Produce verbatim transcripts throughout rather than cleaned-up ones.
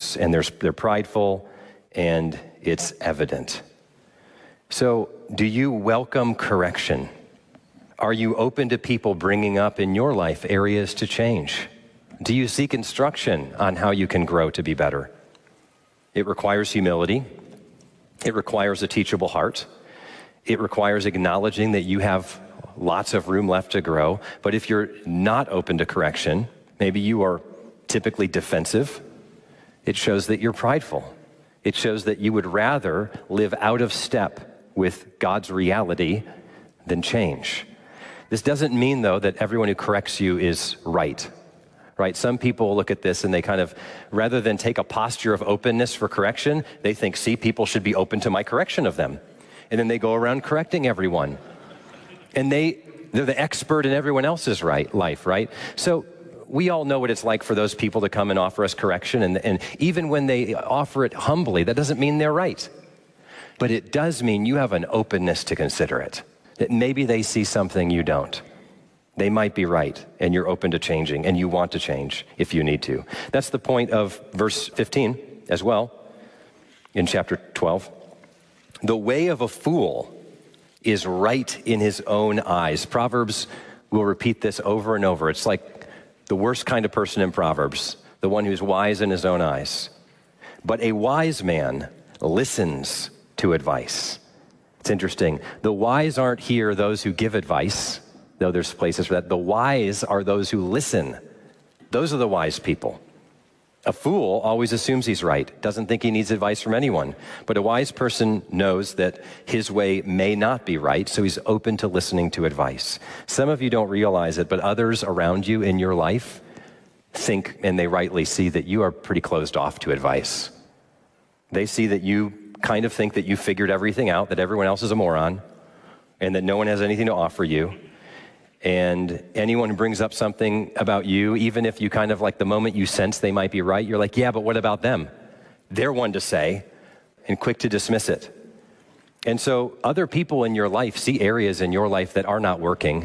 words, and they're, they're prideful, and it's evident. So, do you welcome correction? Are you open to people bringing up in your life areas to change? Do you seek instruction on how you can grow to be better? It requires humility. It requires a teachable heart. It requires acknowledging that you have lots of room left to grow. But if you're not open to correction, maybe you are typically defensive, it shows that you're prideful. It shows that you would rather live out of step with God's reality than change. This doesn't mean, though, that everyone who corrects you is right. Right? Some people look at this and they kind of, rather than take a posture of openness for correction, they think, see, people should be open to my correction of them. And then they go around correcting everyone. And they, they're the expert in everyone else's right, life, right? So we all know what it's like for those people to come and offer us correction. And, and even when they offer it humbly, that doesn't mean they're right. But it does mean you have an openness to consider it. That maybe they see something you don't. They might be right, and you're open to changing, and you want to change if you need to. That's the point of verse fifteen as well, in chapter twelve. The way of a fool is right in his own eyes. Proverbs will repeat this over and over. It's like the worst kind of person in Proverbs, the one who's wise in his own eyes. But a wise man listens to advice. It's interesting. The wise aren't here those who give advice, though there's places for that. The wise are those who listen. Those are the wise people. A fool always assumes he's right, doesn't think he needs advice from anyone. But a wise person knows that his way may not be right, so he's open to listening to advice. Some of you don't realize it, but others around you in your life think, and they rightly see, that you are pretty closed off to advice. They see that you kind of think that you figured everything out, that everyone else is a moron, and that no one has anything to offer you. And anyone who brings up something about you, even if you kind of like the moment you sense they might be right, you're like, yeah, but what about them? They're one to say, and quick to dismiss it. And so other people in your life see areas in your life that are not working,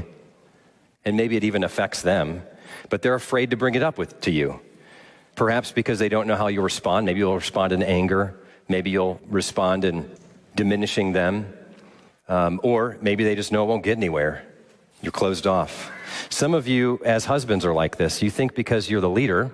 and maybe it even affects them, but they're afraid to bring it up with to you. Perhaps because they don't know how you'll respond. Maybe you'll respond in anger. Maybe you'll respond in diminishing them. Um, or maybe they just know it won't get anywhere. You're closed off. Some of you as husbands are like this. You think because you're the leader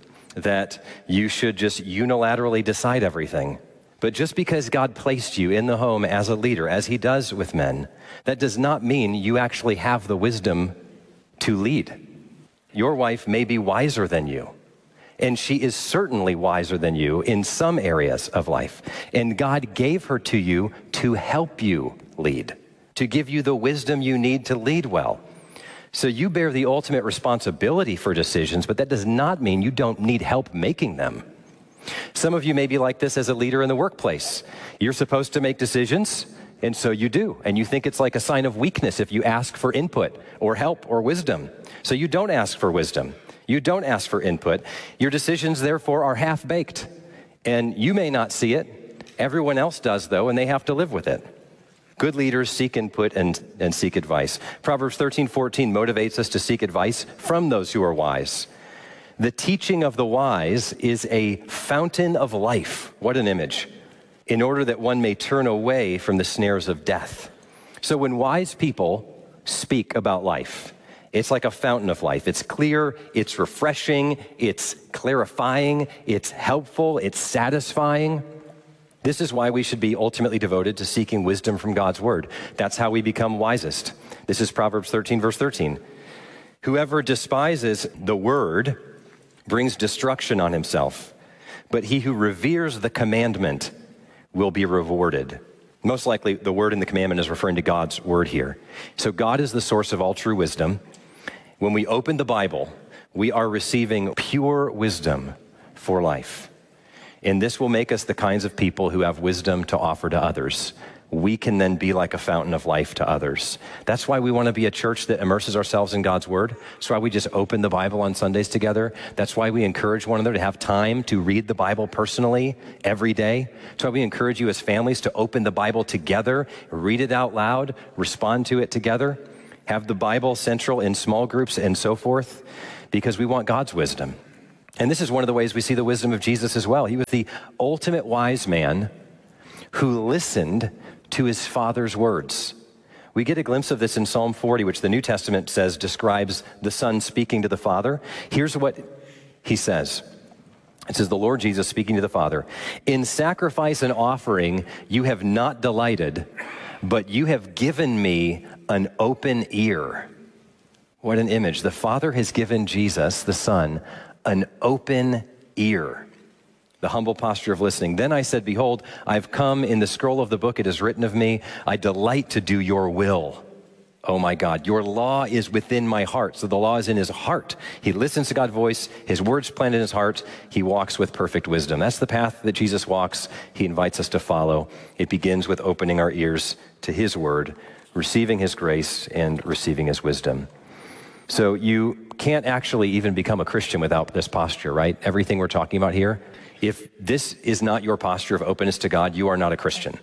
that you should just unilaterally decide everything. But just because God placed you in the home as a leader, as he does with men, that does not mean you actually have the wisdom to lead. Your wife may be wiser than you, and she is certainly wiser than you in some areas of life. And God gave her to you to help you lead, to give you the wisdom you need to lead well. So you bear the ultimate responsibility for decisions, but that does not mean you don't need help making them. Some of you may be like this as a leader in the workplace. You're supposed to make decisions, and so you do. And you think it's like a sign of weakness if you ask for input or help or wisdom. So you don't ask for wisdom. You don't ask for input. Your decisions, therefore, are half-baked. And you may not see it. Everyone else does, though, and they have to live with it. Good leaders seek input and, and seek advice. Proverbs thirteen fourteen motivates us to seek advice from those who are wise. The teaching of the wise is a fountain of life. What an image. In order that one may turn away from the snares of death. So when wise people speak about life, it's like a fountain of life. It's clear, it's refreshing, it's clarifying, it's helpful, it's satisfying. This is why we should be ultimately devoted to seeking wisdom from God's word. That's how we become wisest. This is Proverbs thirteen, verse thirteen. Whoever despises the word brings destruction on himself, but he who reveres the commandment will be rewarded. Most likely, the word in the commandment is referring to God's word here. So God is the source of all true wisdom. When we open the Bible, we are receiving pure wisdom for life. And this will make us the kinds of people who have wisdom to offer to others. We can then be like a fountain of life to others. That's why we want to be a church that immerses ourselves in God's word. That's why we just open the Bible on Sundays together. That's why we encourage one another to have time to read the Bible personally every day. That's why we encourage you as families to open the Bible together, read it out loud, respond to it together, have the Bible central in small groups and so forth, because we want God's wisdom. And this is one of the ways we see the wisdom of Jesus as well. He was the ultimate wise man who listened to his Father's words. We get a glimpse of this in Psalm forty, which the New Testament says describes the Son speaking to the Father. Here's what he says. It says, the Lord Jesus speaking to the Father, "In sacrifice and offering you have not delighted, but you have given me an open ear." What an image. The Father has given Jesus, the Son, an open ear. The humble posture of listening. "Then I said, behold, I've come. In the scroll of the book it is written of me, I delight to do your will. Oh my God, your law is within my heart." So the law is in his heart. He listens to God's voice. His words planted in his heart. He walks with perfect wisdom. That's the path that Jesus walks. He invites us to follow. It begins with opening our ears to his word, receiving his grace, and receiving his wisdom. So you can't actually even become a Christian without this posture, right? Everything we're talking about here. If this is not your posture of openness to God, you are not a Christian.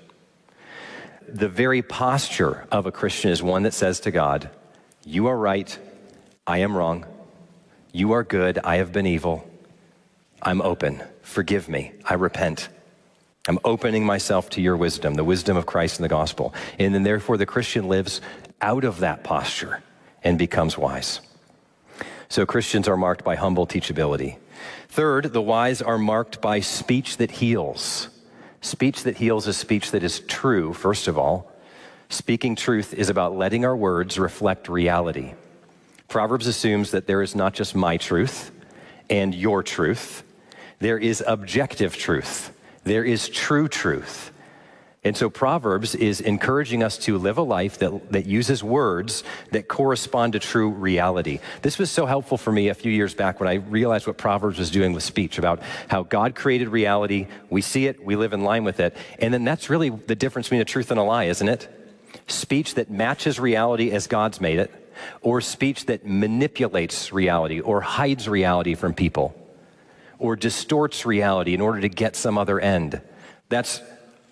The very posture of a Christian is one that says to God, you are right, I am wrong. You are good, I have been evil. I'm open, forgive me, I repent. I'm opening myself to your wisdom, the wisdom of Christ and the gospel. And then therefore the Christian lives out of that posture and becomes wise. So Christians are marked by humble teachability. Third, the wise are marked by speech that heals. Speech that heals is speech that is true, first of all. Speaking truth is about letting our words reflect reality. Proverbs assumes that there is not just my truth and your truth. There is objective truth. There is true truth. And so Proverbs is encouraging us to live a life that, that uses words that correspond to true reality. This was so helpful for me a few years back when I realized what Proverbs was doing with speech, about how God created reality. We see it, we live in line with it. And then that's really the difference between a truth and a lie, isn't it? Speech that matches reality as God's made it, or speech that manipulates reality or hides reality from people, or distorts reality in order to get some other end. That's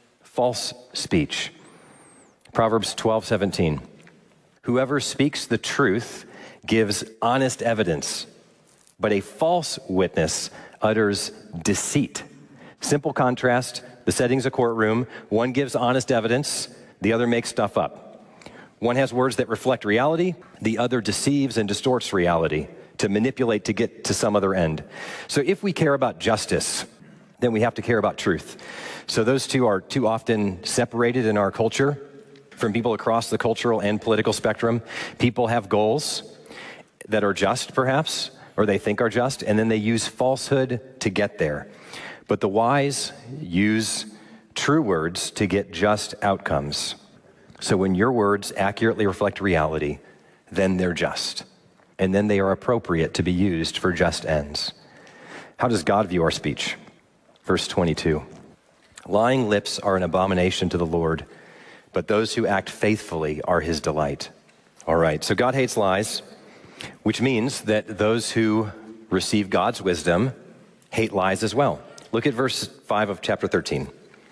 false speech. Proverbs twelve seventeen. Whoever speaks the truth gives honest evidence, but a false witness utters deceit. Simple contrast, the setting's a courtroom. One gives honest evidence, the other makes stuff up. One has words that reflect reality, the other deceives and distorts reality to manipulate to get to some other end. So if we care about justice, then we have to care about truth. So those two are too often separated in our culture from people across the cultural and political spectrum. People have goals that are just, perhaps, or they think are just, and then they use falsehood to get there. But the wise use true words to get just outcomes. So when your words accurately reflect reality, then they're just, and then they are appropriate to be used for just ends. How does God view our speech? Verse twenty-two. Lying lips are an abomination to the Lord, but those who act faithfully are his delight. All right, so God hates lies, which means that those who receive God's wisdom hate lies as well. Look at verse five of chapter thirteen.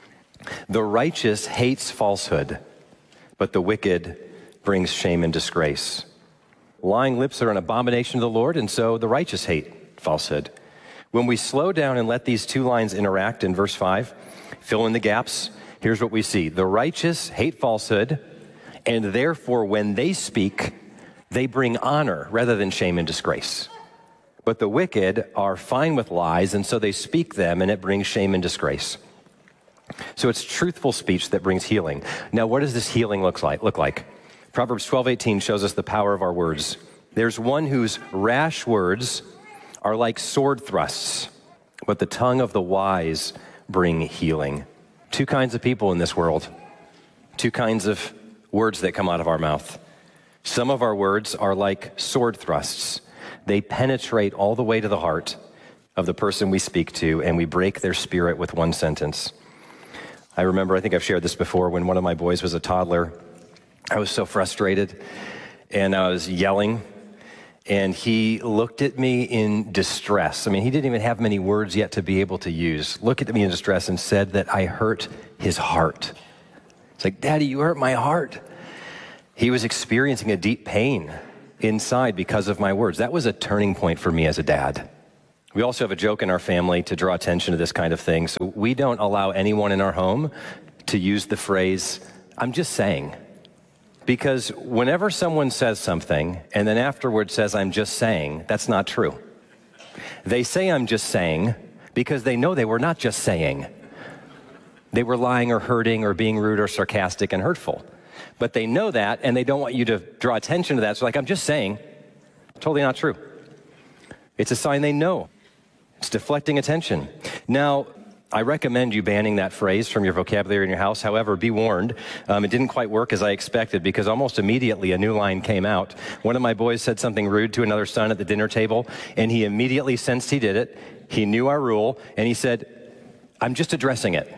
The righteous hates falsehood, but the wicked brings shame and disgrace. Lying lips are an abomination to the Lord, and so the righteous hate falsehood. When we slow down and let these two lines interact in verse five, fill in the gaps, here's what we see. The righteous hate falsehood, and therefore when they speak, they bring honor rather than shame and disgrace. But the wicked are fine with lies, and so they speak them, and it brings shame and disgrace. So it's truthful speech that brings healing. Now, what does this healing look like? Look like? Proverbs twelve eighteen shows us the power of our words. There's one whose rash words are like sword thrusts, but the tongue of the wise bring healing. Two kinds of people in this world. Two kinds of words that come out of our mouth. Some of our words are like sword thrusts. They penetrate all the way to the heart of the person we speak to, and we break their spirit with one sentence. I remember, I think I've shared this before, when one of my boys was a toddler, I was so frustrated, and I was yelling, and he looked at me in distress. I mean, he didn't even have many words yet to be able to use. Looked at me in distress and said that I hurt his heart. It's like, Daddy, you hurt my heart. He was experiencing a deep pain inside because of my words. That was a turning point for me as a dad. It We also have a joke in our family to draw attention to this kind of thing. So we don't allow anyone in our home to use the phrase, "I'm just saying." Because whenever someone says something and then afterwards says, "I'm just saying," that's not true. They say, "I'm just saying," because they know they were not just saying. They were lying or hurting or being rude or sarcastic and hurtful. But they know that, and they don't want you to draw attention to that. So like, "I'm just saying," totally not true. It's a sign they know. It's deflecting attention. Now, I recommend you banning that phrase from your vocabulary in your house. However, be warned, um, it didn't quite work as I expected, because almost immediately a new line came out. One of my boys said something rude to another son at the dinner table, and he immediately sensed he did it. He knew our rule, and he said, "I'm just addressing it."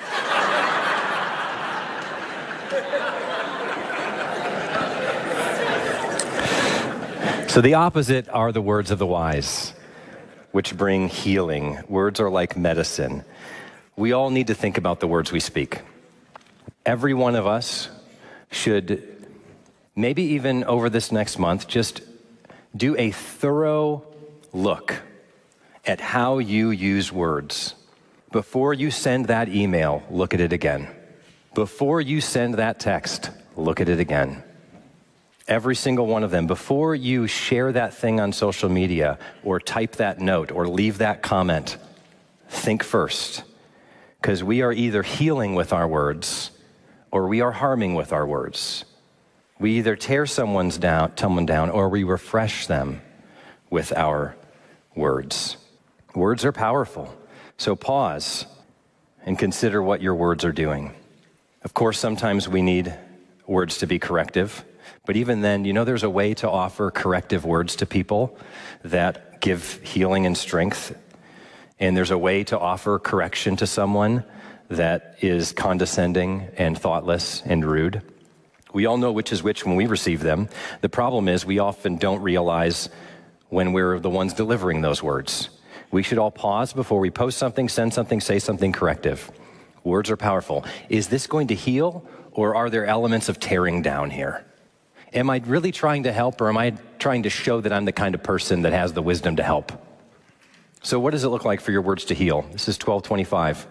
So the opposite are the words of the wise, which bring healing. Words are like medicine. We all need to think about the words we speak. Every one of us should, maybe even over this next month, just do a thorough look at how you use words. Before you send that email, look at it again. Before you send that text, look at it again. Every single one of them. Before you share that thing on social media or type that note or leave that comment, think first. Because we are either healing with our words or we are harming with our words. We either tear someone's down, someone down or we refresh them with our words. Words are powerful. So pause and consider what your words are doing. Of course, sometimes we need words to be corrective. But even then, you know, there's a way to offer corrective words to people that give healing and strength. And there's a way to offer correction to someone that is condescending and thoughtless and rude. We all know which is which when we receive them. The problem is we often don't realize when we're the ones delivering those words. We should all pause before we post something, send something, say something corrective. Words are powerful. Is this going to heal, or are there elements of tearing down here? Am I really trying to help, or am I trying to show that I'm the kind of person that has the wisdom to help? So what does it look like for your words to heal? This is twelve twenty-five.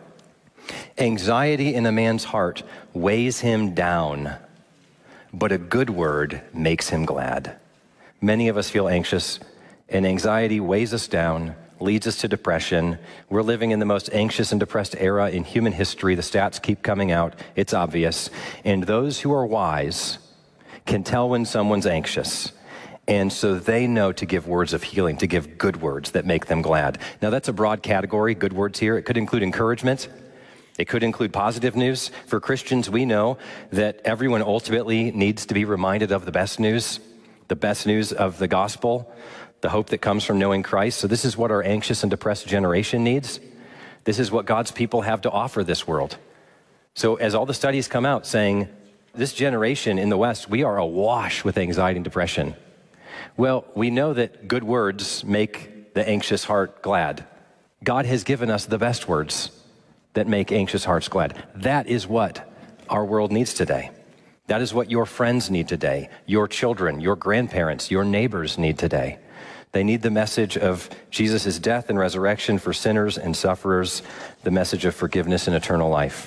Anxiety in a man's heart weighs him down, but a good word makes him glad. Many of us feel anxious, and anxiety weighs us down, leads us to depression. We're living in the most anxious and depressed era in human history. The stats keep coming out. It's obvious. And those who are wise can tell when someone's anxious. And so they know to give words of healing, to give good words that make them glad. Now that's a broad category, good words here. It could include encouragement. It could include positive news. For Christians, we know that everyone ultimately needs to be reminded of the best news, the best news of the gospel, the hope that comes from knowing Christ. So this is what our anxious and depressed generation needs. This is what God's people have to offer this world. So as all the studies come out saying, this generation in the West, we are awash with anxiety and depression. Well, we know that good words make the anxious heart glad. God has given us the best words that make anxious hearts glad. That is what our world needs today. That is what your friends need today. Your children, your grandparents, your neighbors need today. They need the message of Jesus' death and resurrection for sinners and sufferers, the message of forgiveness and eternal life.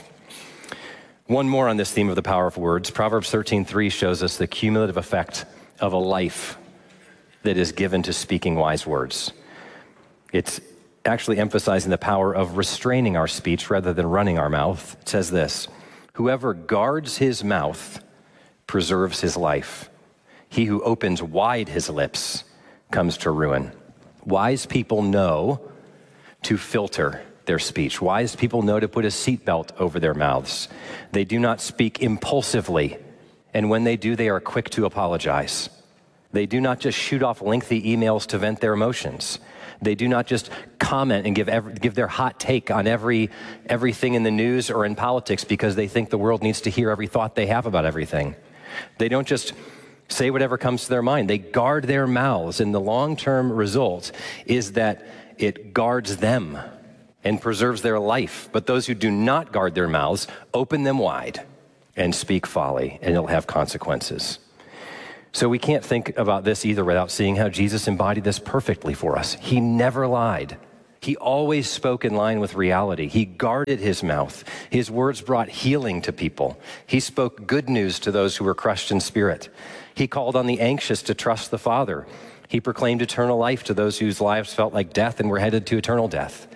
One more on this theme of the power of words. Proverbs thirteen three shows us the cumulative effect of a life that is given to speaking wise words. It's actually emphasizing the power of restraining our speech rather than running our mouth. It says this, whoever guards his mouth preserves his life. He who opens wide his lips comes to ruin. Wise people know to filter their speech. Wise people know to put a seatbelt over their mouths. They do not speak impulsively, and when they do, they are quick to apologize. They do not just shoot off lengthy emails to vent their emotions. They do not just comment and give every, give their hot take on every everything in the news or in politics because they think the world needs to hear every thought they have about everything. They don't just say whatever comes to their mind. They guard their mouths, and the long-term result is that it guards them and preserves their life. But those who do not guard their mouths, open them wide and speak folly, and it'll have consequences. So we can't think about this either without seeing how Jesus embodied this perfectly for us. He never lied. He always spoke in line with reality. He guarded his mouth. His words brought healing to people. He spoke good news to those who were crushed in spirit. He called on the anxious to trust the Father. He proclaimed eternal life to those whose lives felt like death and were headed to eternal death.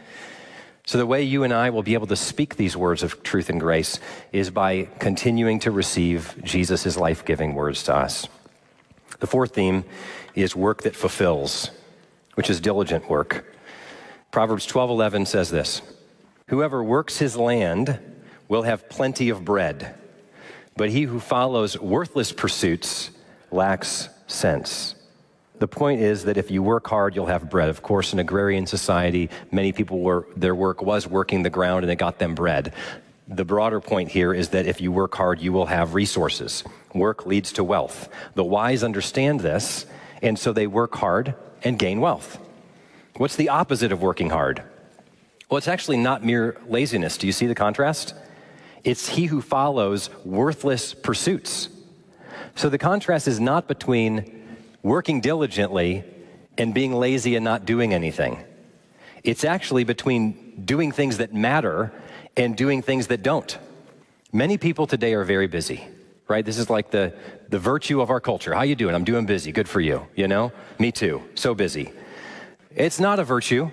So the way you and I will be able to speak these words of truth and grace is by continuing to receive Jesus' life-giving words to us. The fourth theme is work that fulfills, which is diligent work. Proverbs twelve eleven says this, "Whoever works his land will have plenty of bread, but he who follows worthless pursuits lacks sense." The point is that if you work hard, you'll have bread. Of course, in agrarian society, many people were, their work was working the ground and it got them bread. The broader point here is that if you work hard, you will have resources. Work leads to wealth. The wise understand this, and so they work hard and gain wealth. What's the opposite of working hard? Well, it's actually not mere laziness. Do you see the contrast? It's he who follows worthless pursuits. So the contrast is not between working diligently and being lazy and not doing anything. It's actually between doing things that matter and doing things that don't. Many people today are very busy, right? This is like the, the virtue of our culture. How you doing? I'm doing busy. Good for you. You know? Me too. So busy. It's not a virtue.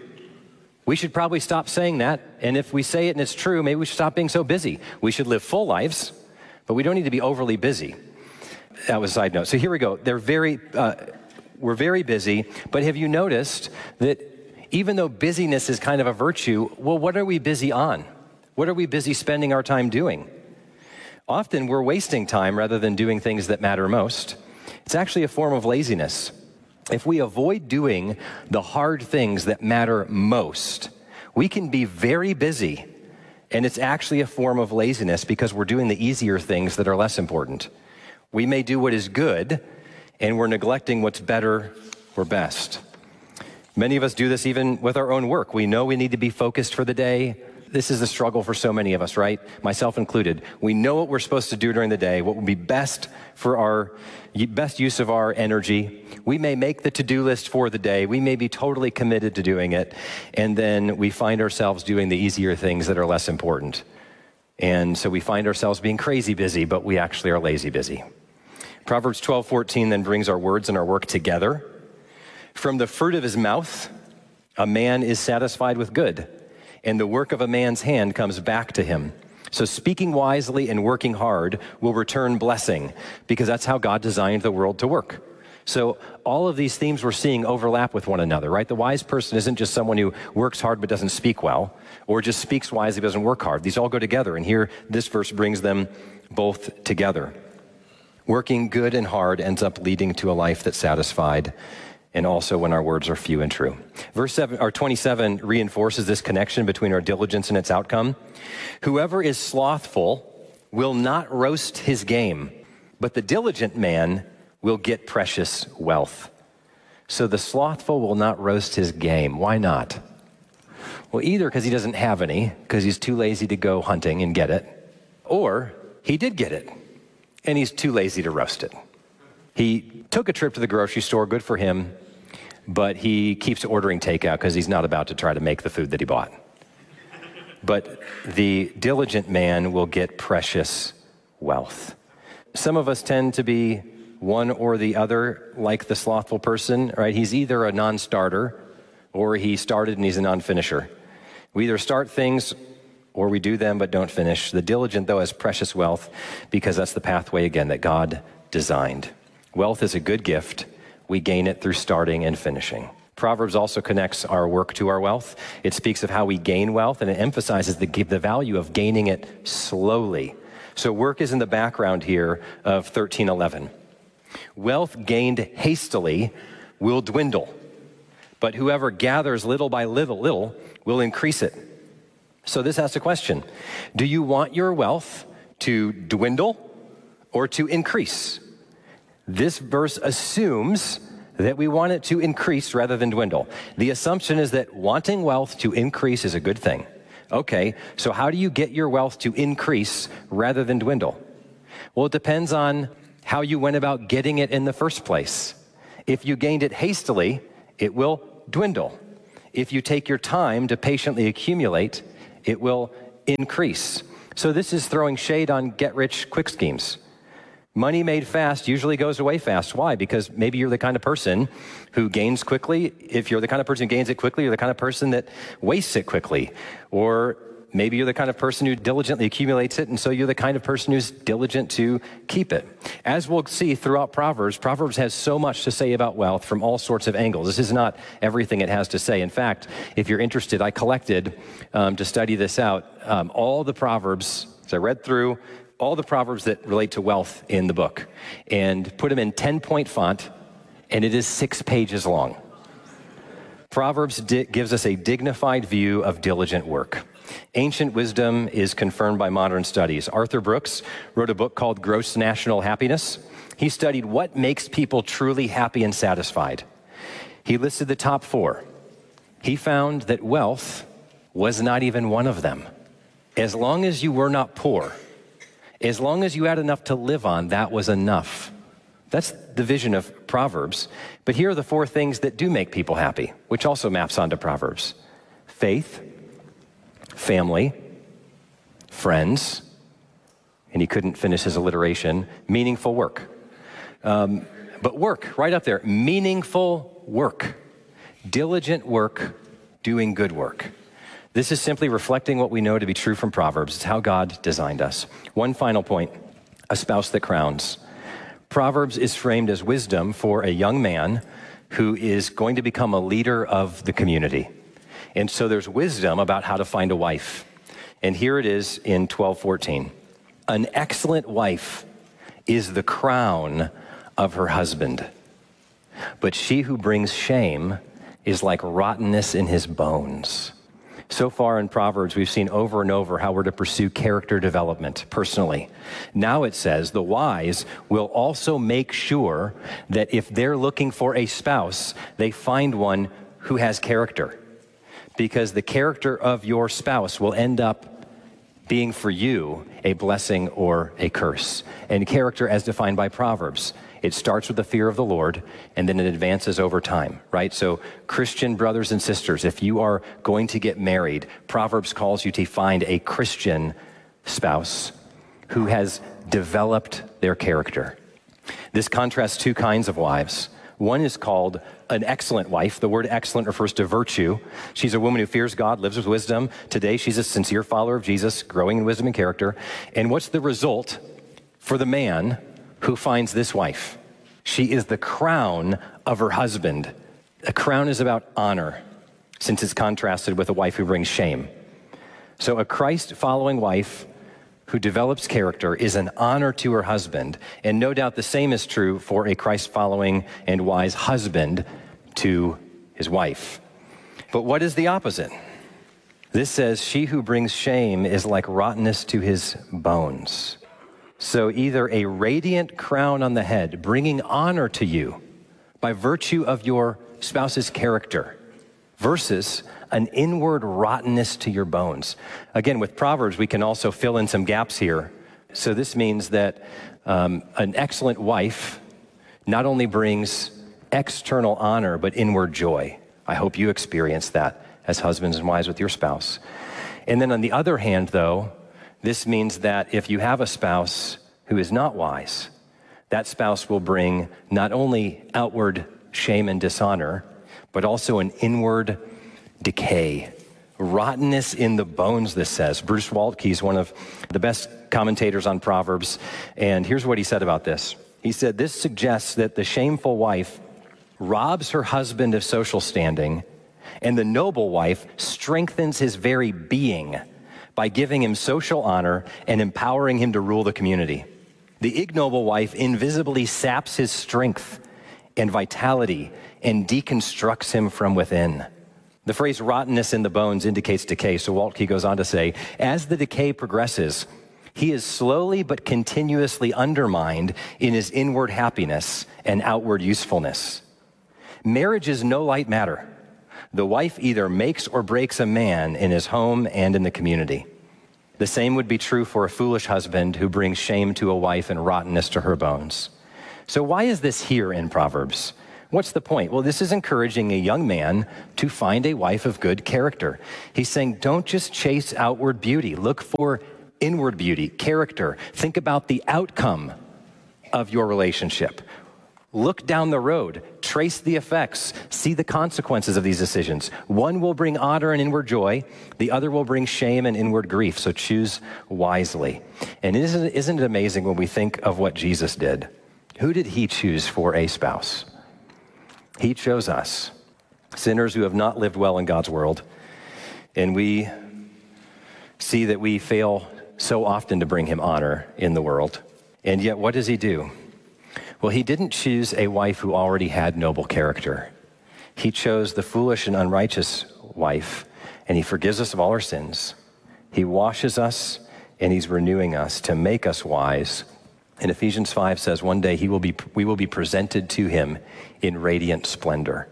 We should probably stop saying that. And if we say it and it's true, maybe we should stop being so busy. We should live full lives, but we don't need to be overly busy. That was a side note. So here we go. They're very, uh, we're very busy, but have you noticed that even though busyness is kind of a virtue, well, what are we busy on? What are we busy spending our time doing? Often we're wasting time rather than doing things that matter most. It's actually a form of laziness. If we avoid doing the hard things that matter most, we can be very busy, and it's actually a form of laziness because we're doing the easier things that are less important. We may do what is good, and we're neglecting what's better or best. Many of us do this even with our own work. We know we need to be focused for the day. This is the struggle for so many of us, right? Myself included. We know what we're supposed to do during the day, what would be best for our best use of our energy. We may make the to-do list for the day. We may be totally committed to doing it, and then we find ourselves doing the easier things that are less important. And so we find ourselves being crazy busy, but we actually are lazy busy. Proverbs twelve fourteen then brings our words and our work together. From the fruit of his mouth, a man is satisfied with good, and the work of a man's hand comes back to him. So speaking wisely and working hard will return blessing, because that's how God designed the world to work. So all of these themes we're seeing overlap with one another, right? The wise person isn't just someone who works hard but doesn't speak well, or just speaks wisely but doesn't work hard. These all go together, and here this verse brings them both together. Working good and hard ends up leading to a life that's satisfied, and also when our words are few and true. Verse seven, or twenty-seven reinforces this connection between our diligence and its outcome. Whoever is slothful will not roast his game, but the diligent man will get precious wealth. So the slothful will not roast his game. Why not? Well, either because he doesn't have any, because he's too lazy to go hunting and get it, or he did get it, and he's too lazy to roast it. He took a trip to the grocery store, good for him, but he keeps ordering takeout because he's not about to try to make the food that he bought. But the diligent man will get precious wealth. Some of us tend to be one or the other, like the slothful person, right? He's either a non-starter or he started and he's a non-finisher. We either start things or we do them but don't finish. The diligent, though, has precious wealth because that's the pathway, again, that God designed. Wealth is a good gift. We gain it through starting and finishing. Proverbs also connects our work to our wealth. It speaks of how we gain wealth, and it emphasizes the, the value of gaining it slowly. So work is in the background here of thirteen eleven. Wealth gained hastily will dwindle, but whoever gathers little by little, little will increase it. So this asks a question. Do you want your wealth to dwindle or to increase? This verse assumes that we want it to increase rather than dwindle. The assumption is that wanting wealth to increase is a good thing. Okay, so how do you get your wealth to increase rather than dwindle? Well, it depends on how you went about getting it in the first place. If you gained it hastily, it will dwindle. if you take your time to patiently accumulate, it will increase. So this is throwing shade on get-rich-quick schemes. Money made fast usually goes away fast. Why? Because maybe you're the kind of person who gains quickly. If you're the kind of person who gains it quickly, you're the kind of person that wastes it quickly. Or maybe you're the kind of person who diligently accumulates it, and so you're the kind of person who's diligent to keep it. As we'll see throughout Proverbs, Proverbs has so much to say about wealth from all sorts of angles. This is not everything it has to say. In fact, if you're interested, I collected, um, to study this out, um, all the Proverbs, as I read through, all the Proverbs that relate to wealth in the book, and put them in ten-point font, and it is six pages long. Proverbs di- gives us a dignified view of diligent work. Ancient wisdom is confirmed by modern studies. Arthur Brooks wrote a book called Gross National Happiness. He studied what makes people truly happy and satisfied. He listed the top four. He found that wealth was not even one of them. As long as you were not poor, as long as you had enough to live on, that was enough. That's the vision of Proverbs. But here are the four things that do make people happy, which also maps onto Proverbs. Faith, family, friends, and he couldn't finish his alliteration, meaningful work. Um, but work, right up there, meaningful work, diligent work, doing good work. This is simply reflecting what we know to be true from Proverbs. It's how God designed us. One final point, a spouse that crowns. Proverbs is framed as wisdom for a young man who is going to become a leader of the community. And so there's wisdom about how to find a wife. And here it is in twelve fourteen. An excellent wife is the crown of her husband, but she who brings shame is like rottenness in his bones. So far in Proverbs, we've seen over and over how we're to pursue character development personally. Now it says the wise will also make sure that if they're looking for a spouse, they find one who has character. Because the character of your spouse will end up being for you a blessing or a curse. And character as defined by Proverbs, it starts with the fear of the Lord, and then it advances over time, right? So Christian brothers and sisters, if you are going to get married, Proverbs calls you to find a Christian spouse who has developed their character. This contrasts two kinds of wives. One is called an excellent wife. The word excellent refers to virtue. She's a woman who fears God, lives with wisdom. Today, she's a sincere follower of Jesus, growing in wisdom and character. And what's the result for the man who finds this wife? She is the crown of her husband. A crown is about honor, since it's contrasted with a wife who brings shame. So a Christ-following wife who develops character is an honor to her husband. And no doubt the same is true for a Christ-following and wise husband to his wife. But what is the opposite? This says, she who brings shame is like rottenness to his bones. So either a radiant crown on the head, bringing honor to you by virtue of your spouse's character, versus an inward rottenness to your bones. Again, with Proverbs, we can also fill in some gaps here. So this means that um, an excellent wife not only brings external honor, but inward joy. I hope you experience that as husbands and wives with your spouse. And then on the other hand, though, this means that if you have a spouse who is not wise, that spouse will bring not only outward shame and dishonor, but also an inward decay, rottenness in the bones, this says. Bruce Waltke is one of the best commentators on Proverbs, and here's what he said about this. He said, this suggests that the shameful wife robs her husband of social standing, and the noble wife strengthens his very being by giving him social honor and empowering him to rule the community. The ignoble wife invisibly saps his strength and vitality and deconstructs him from within. The phrase rottenness in the bones indicates decay, so Waltke goes on to say, as the decay progresses, he is slowly but continuously undermined in his inward happiness and outward usefulness. Marriage is no light matter. The wife either makes or breaks a man in his home and in the community. The same would be true for a foolish husband who brings shame to a wife and rottenness to her bones. So why is this here in Proverbs? What's the point? Well, this is encouraging a young man to find a wife of good character. He's saying, don't just chase outward beauty. Look for inward beauty, character. Think about the outcome of your relationship. Look down the road, trace the effects, see the consequences of these decisions. One will bring honor and inward joy. The other will bring shame and inward grief. So choose wisely. And isn't, isn't it amazing when we think of what Jesus did? Who did he choose for a spouse? He chose us, sinners who have not lived well in God's world. And we see that we fail so often to bring him honor in the world. And yet, what does he do? Well, he didn't choose a wife who already had noble character. He chose the foolish and unrighteous wife, and he forgives us of all our sins. He washes us, and he's renewing us to make us wise. And Ephesians five says one day he will be, we will be presented to him in radiant splendor.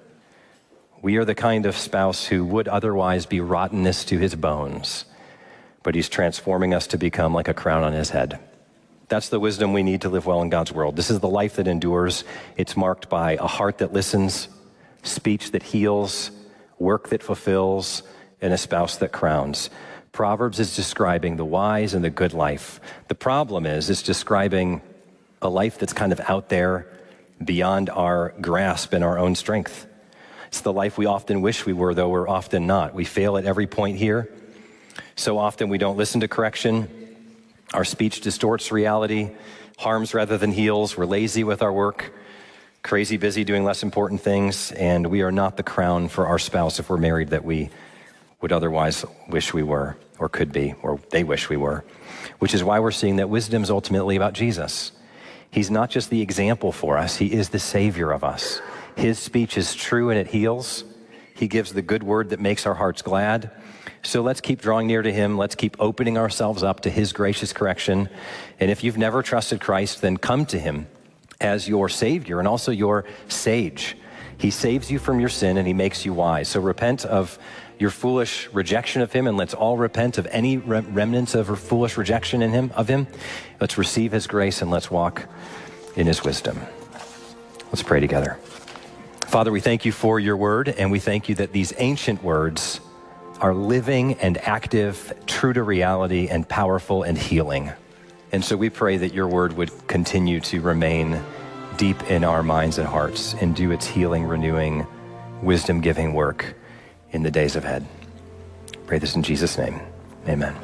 We are the kind of spouse who would otherwise be rottenness to his bones, but he's transforming us to become like a crown on his head. That's the wisdom we need to live well in God's world. This is the life that endures. It's marked by a heart that listens, speech that heals, work that fulfills, and a spouse that crowns. Proverbs is describing the wise and the good life. The problem is, it's describing a life that's kind of out there beyond our grasp and our own strength. It's the life we often wish we were, though we're often not. We fail at every point here. So often we don't listen to correction. Our speech distorts reality, harms rather than heals. We're lazy with our work, crazy busy doing less important things, and we are not the crown for our spouse if we're married that we would otherwise wish we were, or could be, or they wish we were, which is why we're seeing that wisdom is ultimately about Jesus. He's not just the example for us, he is the Savior of us. His speech is true and it heals. He gives the good word that makes our hearts glad. So let's keep drawing near to him. Let's keep opening ourselves up to his gracious correction. And if you've never trusted Christ, then come to him as your Savior and also your sage. He saves you from your sin and he makes you wise. So repent of your foolish rejection of him, and let's all repent of any remnants of our foolish rejection in him, of him. Let's receive his grace and let's walk in his wisdom. Let's pray together. Father, we thank you for your word, and we thank you that these ancient words are living and active, true to reality, and powerful and healing. And so we pray that your word would continue to remain deep in our minds and hearts and do its healing, renewing, wisdom-giving work in the days ahead. Pray this in Jesus' name. Amen.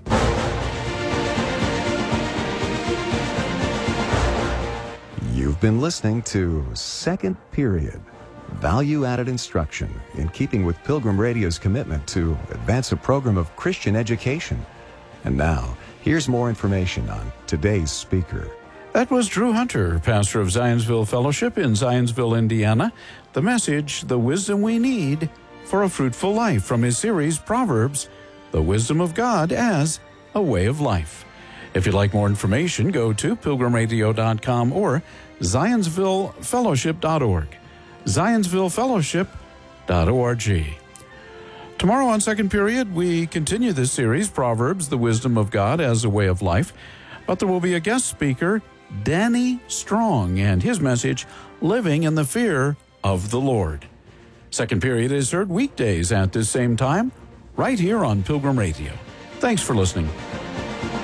You've been listening to Second Period, value-added instruction in keeping with Pilgrim Radio's commitment to advance a program of Christian education. And now, here's more information on today's speaker. That was Drew Hunter, pastor of Zionsville Fellowship in Zionsville, Indiana. The message, The Wisdom We Need for a Fruitful Life, from his series, Proverbs, The Wisdom of God as a Way of Life. If you'd like more information, go to pilgrim radio dot com or zionsville fellowship dot org. zionsville fellowship dot org. Tomorrow on Second Period, we continue this series, Proverbs, the Wisdom of God as a Way of Life. But there will be a guest speaker, Danny Strong, and his message, Living in the Fear of the Lord. Second Period is heard weekdays at this same time, right here on Pilgrim Radio. Thanks for listening.